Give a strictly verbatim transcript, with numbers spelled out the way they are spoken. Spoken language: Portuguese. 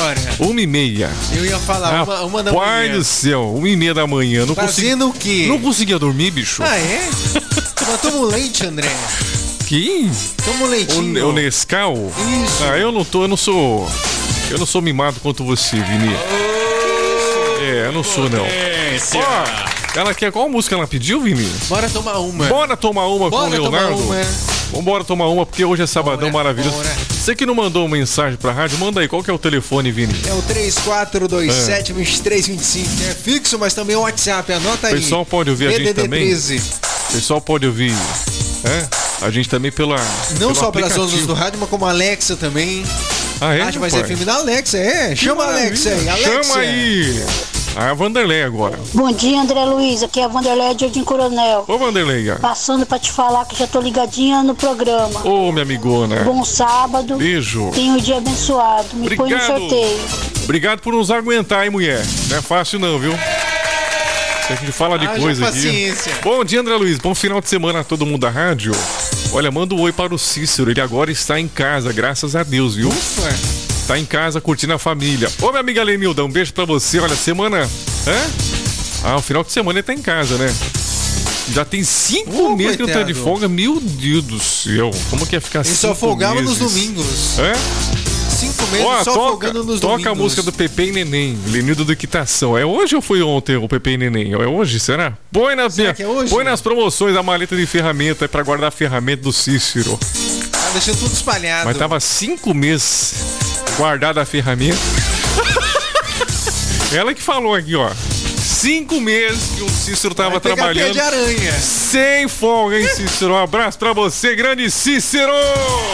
hora? Uma e meia. Eu ia falar, uma, uma da Pai manhã. do céu, uma e meia da manhã. Não Fazendo consegui... o quê? Não conseguia dormir, bicho. Ah, é? Mas toma um leite, André. Que? Toma um leitinho. O, o Nescau? Isso. Ah, eu não tô, eu não sou... Eu não sou mimado quanto você, Vini. Oh, é, eu não sou, não. Ó, ela quer... Qual música ela pediu, Vini? Bora tomar uma. Bora tomar uma Bora com o Leonardo? Tomar uma. Vambora tomar uma, porque hoje é sabadão Bora, maravilhoso. bora. Você que não mandou uma mensagem pra rádio, manda aí. Qual que é o telefone, Vini? É o três quatro dois sete, dois três dois cinco. É fixo, mas também é o WhatsApp. Anota aí. O pessoal pode ouvir a gente também? treze. O pessoal pode ouvir é? a gente também pela Não pelo só pelas aplicativo. ondas do rádio, mas como a Alexa também. Ah, é? Rádio Mais pai? F M da Alexa, é. Chama a Alexa aí. Alexa. Chama aí. A Vanderlei agora. Bom dia, André Luiz. Aqui é a Vanderlei de Jardim Coronel. Ô, Vanderlei. Passando pra te falar que já tô ligadinha no programa. Ô, minha amigona. Bom sábado. Beijo. Tenha um dia abençoado. Me Obrigado. põe no sorteio. Obrigado por nos aguentar, hein, mulher. Não é fácil não, viu? A gente fala de Haja coisa paciência. aqui. Bom dia, André Luiz. Bom final de semana a todo mundo da rádio. Olha, manda um oi para o Cícero. Ele agora está em casa, graças a Deus, viu? Ufa. Tá em casa curtindo a família. Ô, minha amiga Lenilda, um beijo pra você. Olha, semana... Hã? Ah, o final de semana ele tá em casa, né? Já tem cinco Ô, meses que eu tô coitado. de folga. Meu Deus do céu. Como que ia ficar Ele cinco só folgava meses? nos domingos. Hã? Cinco meses Ó, só toca, folgando nos toca domingos. a música do Pepe e Neném, Lenildo do Equitação. É hoje ou foi ontem o Pepe e Neném? É hoje, será? Põe, nas, Será que é hoje? põe nas promoções a maleta de ferramenta pra guardar a ferramenta do Cícero. Tá deixando tudo espalhado. Mas tava cinco meses guardada a ferramenta. Ela que falou aqui, ó. Cinco meses que o Cícero tava Vai pegar trabalhando. pé de aranha. Sem folga, hein, Cícero? Um abraço pra você, grande Cícero!